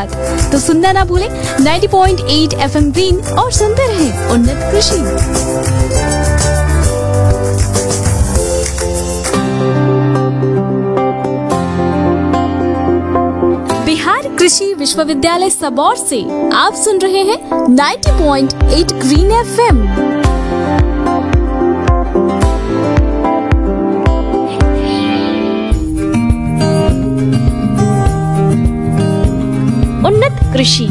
साथ। तो सुनना ना भूलें 90.8 FM ग्रीन और सुनते रहें उन्नत कृषि। बिहार कृषि विश्वविद्यालय सबौर से आप सुन रहे हैं 90.8 ग्रीन FM। उन्नत कृषि।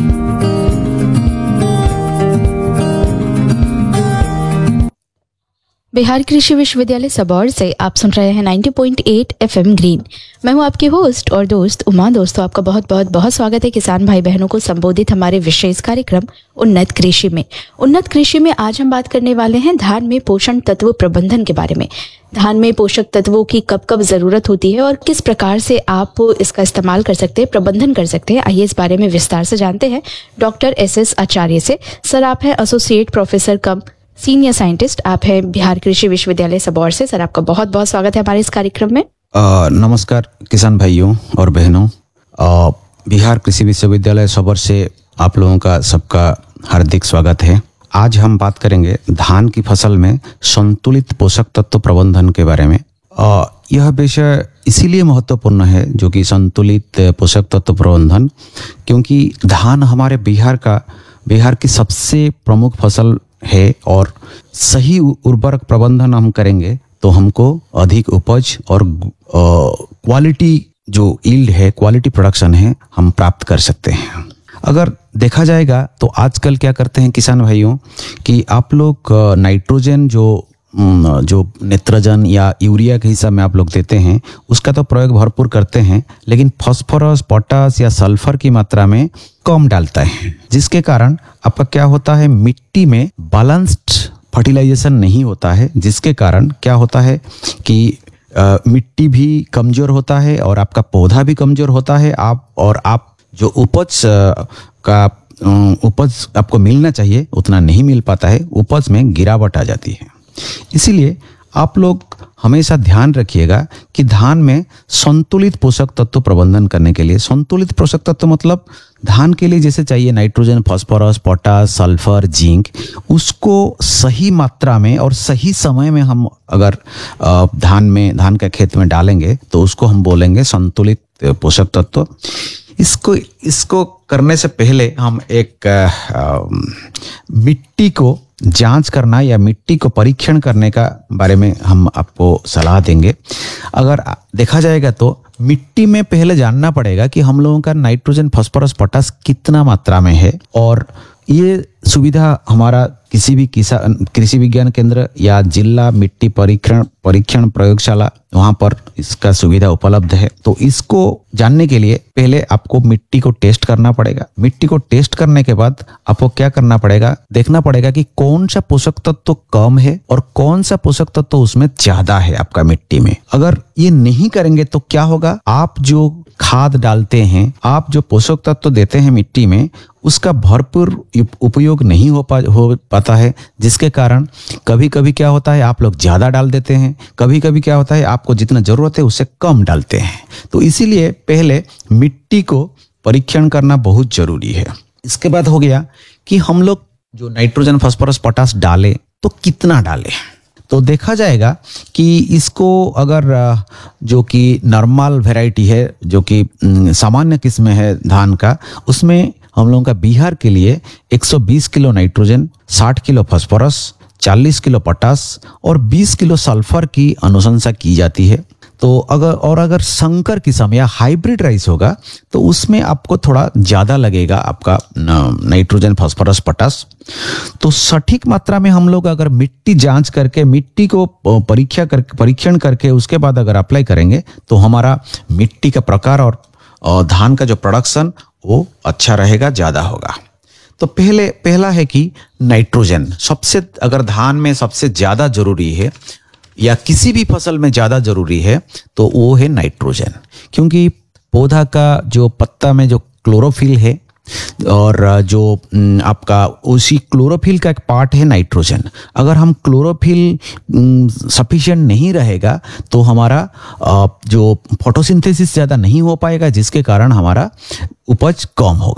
बिहार कृषि विश्वविद्यालय सबौर से आप सुन रहे हैं 90.8 FM ग्रीन। मैं हूं आपकी होस्ट और दोस्त उमा। दोस्तों, आपका बहुत स्वागत है किसान भाई बहनों को संबोधित हमारे विशेष कार्यक्रम उन्नत कृषि में। उन्नत कृषि में आज हम बात करने वाले हैं धान में पोषण तत्व प्रबंधन के बारे में। धान में पोषक तत्वों की कब कब जरूरत होती है और किस प्रकार से आप इसका इस्तेमाल कर सकते हैं, प्रबंधन कर सकते हैं। आइए इस बारे में विस्तार से जानते हैं डॉक्टर SS आचार्य से। सर, आप हैं एसोसिएट प्रोफेसर कम सीनियर साइंटिस्ट, आप हैं बिहार कृषि विश्वविद्यालय सबौर से। सर, आपका बहुत स्वागत है हमारे इस कार्यक्रम में। नमस्कार किसान भाइयों और बहनों। बिहार कृषि विश्वविद्यालय सबौर से आप लोगों का सबका हार्दिक स्वागत है। आज हम बात करेंगे धान की फसल में संतुलित पोषक तत्व प्रबंधन के बारे में। यह विषय इसीलिए महत्वपूर्ण है जो कि संतुलित पोषक तत्व प्रबंधन, क्योंकि धान हमारे बिहार की सबसे प्रमुख फसल है और सही उर्वरक प्रबंधन हम करेंगे तो हमको अधिक उपज और क्वालिटी जो यील्ड है, क्वालिटी प्रोडक्शन है, हम प्राप्त कर सकते हैं। अगर देखा जाएगा तो आजकल क्या करते हैं किसान भाइयों कि आप लोग नाइट्रोजन जो नेत्रजन या यूरिया के हिसाब में आप लोग देते हैं उसका तो प्रयोग भरपूर करते हैं, लेकिन फास्फोरस, पोटास या सल्फर की मात्रा में कम डालता है, जिसके कारण आपका क्या होता है, मिट्टी में बैलेंस्ड फर्टिलाइजेशन नहीं होता है, जिसके कारण क्या होता है कि मिट्टी भी कमजोर होता है और आपका पौधा भी कमजोर होता है। आप जो उपज आपको मिलना चाहिए उतना नहीं मिल पाता है, उपज में गिरावट आ जाती है। इसीलिए आप लोग हमेशा ध्यान रखिएगा कि धान में संतुलित पोषक तत्व प्रबंधन करने के लिए, संतुलित पोषक तत्व मतलब धान के लिए जैसे चाहिए nitrogen, phosphorus, potash, sulphur, zinc, उसको सही मात्रा में और सही समय में हम अगर धान के खेत में डालेंगे तो उसको हम बोलेंगे संतुलित पोषक तत्व। इसको करने से पहले हम एक मिट्टी को जांच करना या मिट्टी को परीक्षण करने का बारे में हम आपको सलाह देंगे। अगर देखा जाएगा तो मिट्टी में पहले जानना पड़ेगा कि हम लोगों का नाइट्रोजन, फास्फोरस, पोटास कितना मात्रा में है, और ये सुविधा हमारा किसी भी कृषि विज्ञान केंद्र या जिला मिट्टी परीक्षण प्रयोगशाला, वहां पर इसका सुविधा उपलब्ध है। तो इसको जानने के लिए पहले आपको मिट्टी को टेस्ट करना पड़ेगा। मिट्टी को टेस्ट करने के बाद आपको क्या करना पड़ेगा, देखना पड़ेगा कि कौन सा पोषक तत्व कम है और कौन सा पोषक तत्व उसमें ज्यादा है आपका मिट्टी में। अगर ये नहीं करेंगे तो क्या होगा, आप जो खाद डालते हैं, आप जो पोषक तत्व देते हैं मिट्टी में, उसका भरपूर उपयोग नहीं हो पाता है, जिसके कारण कभी कभी क्या होता है आप लोग ज्यादा डाल देते हैं, कभी कभी क्या होता है आपको जितना जरूरत है उससे कम डालते हैं। तो इसीलिए पहले मिट्टी को परीक्षण करना बहुत जरूरी है। इसके बाद हो गया कि हम लोग जो नाइट्रोजन, फास्फोरस, पोटास डालें तो कितना डालें। तो देखा जाएगा कि इसको अगर जो कि नॉर्मल वैरायटी है, जो कि सामान्य किस्म है धान का, उसमें हम लोगों का बिहार के लिए 120 kilo nitrogen, 60 kilo phosphorus, 40 kilo potash और 20 किलो सल्फर की अनुशंसा की जाती है। तो अगर संकर किस्म या हाइब्रिड राइस होगा तो उसमें आपको थोड़ा ज्यादा लगेगा आपका नाइट्रोजन, फास्फोरस, पोटास। तो सटीक मात्रा में हम लोग अगर मिट्टी जांच करके, मिट्टी को परीक्षण करके उसके बाद अगर अप्लाई करेंगे तो हमारा मिट्टी का प्रकार और धान का जो प्रोडक्शन वो अच्छा रहेगा, ज्यादा होगा। तो पहला है कि नाइट्रोजन अगर धान में सबसे ज्यादा जरूरी है या किसी भी फसल में ज्यादा जरूरी है तो वो है नाइट्रोजन, क्योंकि पौधा का जो पत्ता में जो क्लोरोफिल है और जो आपका उसी क्लोरोफिल का एक पार्ट है नाइट्रोजन। अगर हम क्लोरोफिल सफिशिएंट नहीं रहेगा तो हमारा जो फोटोसिंथेसिस ज़्यादा नहीं हो पाएगा, जिसके कारण हमारा उपज कम होगा।